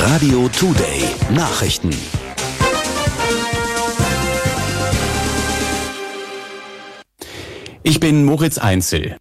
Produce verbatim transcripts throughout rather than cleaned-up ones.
Radio Today Nachrichten. Ich bin Moritz Einzel.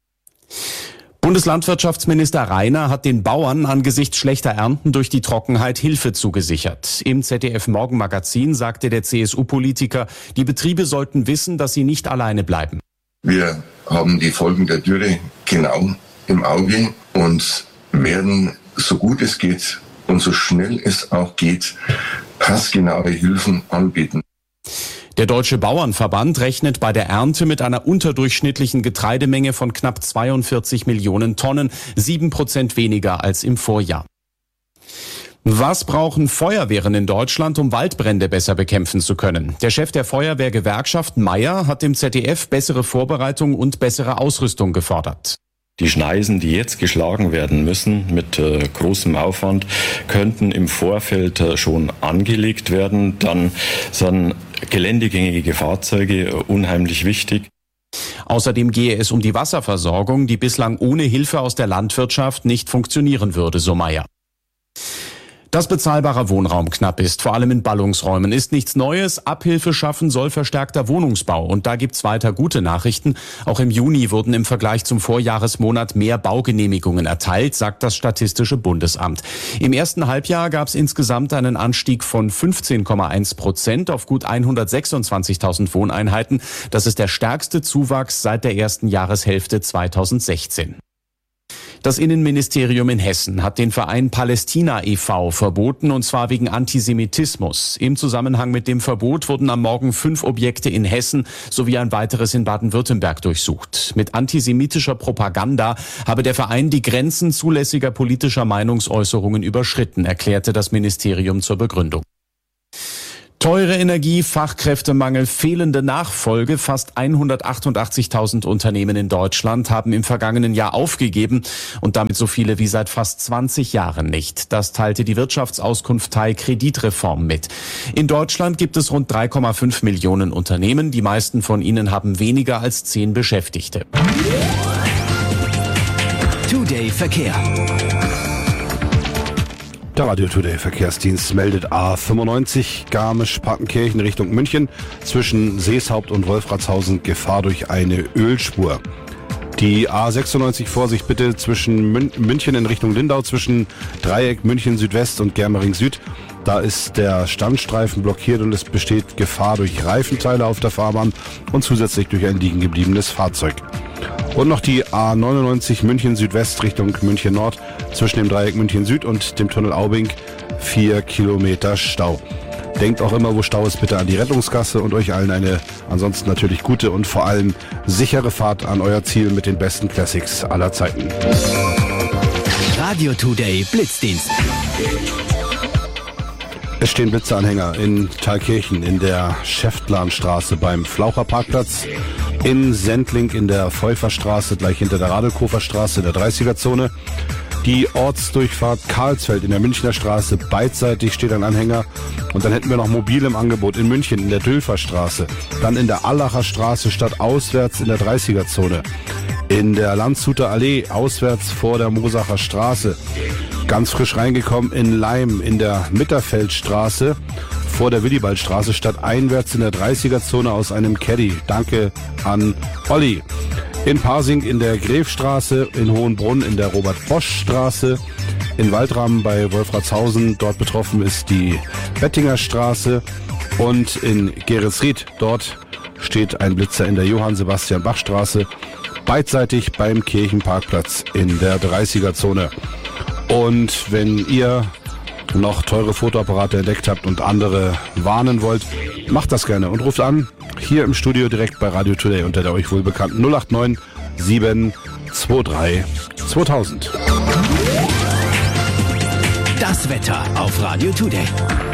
Bundeslandwirtschaftsminister Rainer hat den Bauern angesichts schlechter Ernten durch die Trockenheit Hilfe zugesichert. Im Z D F-Morgenmagazin sagte der C S U-Politiker, die Betriebe sollten wissen, dass sie nicht alleine bleiben. Wir haben die Folgen der Dürre genau im Auge und werden, so gut es geht und so schnell es auch geht, passgenaue Hilfen anbieten. Der Deutsche Bauernverband rechnet bei der Ernte mit einer unterdurchschnittlichen Getreidemenge von knapp zweiundvierzig Millionen Tonnen, sieben Prozent weniger als im Vorjahr. Was brauchen Feuerwehren in Deutschland, um Waldbrände besser bekämpfen zu können? Der Chef der Feuerwehrgewerkschaft Meier hat im Z D F bessere Vorbereitung und bessere Ausrüstung gefordert. Die Schneisen, die jetzt geschlagen werden müssen, mit äh, großem Aufwand, könnten im Vorfeld äh, schon angelegt werden. Dann sind geländegängige Fahrzeuge äh, unheimlich wichtig. Außerdem gehe es um die Wasserversorgung, die bislang ohne Hilfe aus der Landwirtschaft nicht funktionieren würde, so Meier. Dass bezahlbarer Wohnraum knapp ist, vor allem in Ballungsräumen, ist nichts Neues. Abhilfe schaffen soll verstärkter Wohnungsbau. Und da gibt's weiter gute Nachrichten. Auch im Juni wurden im Vergleich zum Vorjahresmonat mehr Baugenehmigungen erteilt, sagt das Statistische Bundesamt. Im ersten Halbjahr gab's insgesamt einen Anstieg von fünfzehn Komma eins Prozent auf gut hundertsechsundzwanzigtausend Wohneinheiten. Das ist der stärkste Zuwachs seit der ersten Jahreshälfte zweitausendsechzehn. Das Innenministerium in Hessen hat den Verein Palästina e V verboten, und zwar wegen Antisemitismus. Im Zusammenhang mit dem Verbot wurden am Morgen fünf Objekte in Hessen sowie ein weiteres in Baden-Württemberg durchsucht. Mit antisemitischer Propaganda habe der Verein die Grenzen zulässiger politischer Meinungsäußerungen überschritten, erklärte das Ministerium zur Begründung. Teure Energie, Fachkräftemangel, fehlende Nachfolge. Fast hundertachtundachtzigtausend Unternehmen in Deutschland haben im vergangenen Jahr aufgegeben und damit so viele wie seit fast zwanzig Jahren nicht. Das teilte die Wirtschaftsauskunft Teil Kreditreform mit. In Deutschland gibt es rund drei Komma fünf Millionen Unternehmen. Die meisten von ihnen haben weniger als zehn Beschäftigte. Today Verkehr. Der Radio Today Verkehrsdienst meldet A fünfundneunzig Garmisch-Partenkirchen Richtung München zwischen Seeshaupt und Wolfratshausen Gefahr durch eine Ölspur. Die A sechsundneunzig Vorsicht bitte zwischen Mün- München in Richtung Lindau zwischen Dreieck München Südwest und Germering Süd. Da ist der Standstreifen blockiert und es besteht Gefahr durch Reifenteile auf der Fahrbahn und zusätzlich durch ein liegen gebliebenes Fahrzeug. Und noch die A neunundneunzig München Südwest Richtung München Nord zwischen dem Dreieck München Süd und dem Tunnel Aubing, vier Kilometer Stau. Denkt auch immer, wo Stau ist, bitte an die Rettungsgasse und euch allen eine ansonsten natürlich gute und vor allem sichere Fahrt an euer Ziel mit den besten Classics aller Zeiten. Radio Today Blitzdienst. Es stehen Blitzeanhänger in Thalkirchen in der Schäftlarnstraße beim Flaucherparkplatz, in Sendling in der Pfeuferstraße gleich hinter der Radelkoferstraße in der dreißiger-Zone. Die Ortsdurchfahrt Karlsfeld in der Münchner Straße, beidseitig steht ein Anhänger. Und dann hätten wir noch mobil im Angebot in München in der Dülferstraße, dann in der Allacher Straße statt auswärts in der dreißiger-Zone, in der Landshuter Allee auswärts vor der Mosacher Straße. Ganz frisch reingekommen in Leim in der Mitterfeldstraße vor der Willibaldstraße statt einwärts in der dreißiger-Zone aus einem Caddy. Danke an Olli. In Pasing in der Grefstraße, in Hohenbrunn in der Robert-Bosch-Straße, in Waldram bei Wolfratshausen, dort betroffen ist die Bettinger Straße, und in Geretsried, dort steht ein Blitzer in der Johann-Sebastian-Bach-Straße, beidseitig beim Kirchenparkplatz in der dreißiger-Zone. Und wenn ihr noch teure Fotoapparate entdeckt habt und andere warnen wollt, macht das gerne und ruft an, hier im Studio direkt bei Radio Today unter der euch wohlbekannten null acht neun sieben zwei drei zweitausend. Das Wetter auf Radio Today.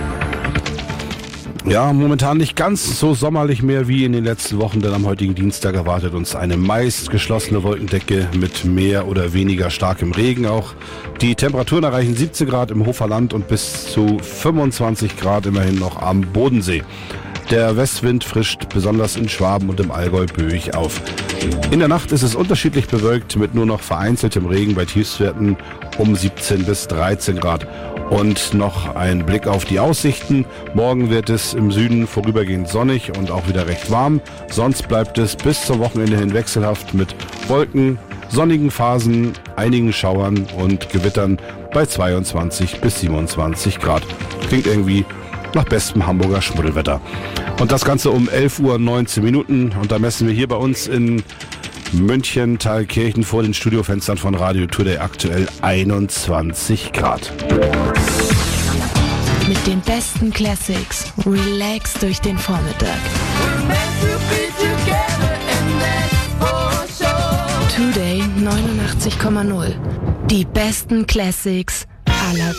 Ja, momentan nicht ganz so sommerlich mehr wie in den letzten Wochen, denn am heutigen Dienstag erwartet uns eine meist geschlossene Wolkendecke mit mehr oder weniger starkem Regen auch. Die Temperaturen erreichen siebzehn Grad im Hoferland und bis zu fünfundzwanzig Grad immerhin noch am Bodensee. Der Westwind frischt besonders in Schwaben und im Allgäu böig auf. In der Nacht ist es unterschiedlich bewölkt mit nur noch vereinzeltem Regen bei Tiefstwerten um siebzehn bis dreizehn Grad. Und noch ein Blick auf die Aussichten. Morgen wird es im Süden vorübergehend sonnig und auch wieder recht warm. Sonst bleibt es bis zum Wochenende hin wechselhaft mit Wolken, sonnigen Phasen, einigen Schauern und Gewittern bei zweiundzwanzig bis siebenundzwanzig Grad. Klingt irgendwie nach bestem Hamburger Schmuddelwetter. Und das Ganze um elf Uhr neunzehn Minuten. Und da messen wir hier bei uns in München, Thalkirchen vor den Studiofenstern von Radio Today aktuell einundzwanzig Grad. Mit den besten Classics, relax durch den Vormittag. Today neunundachtzig Komma null. Die besten Classics aller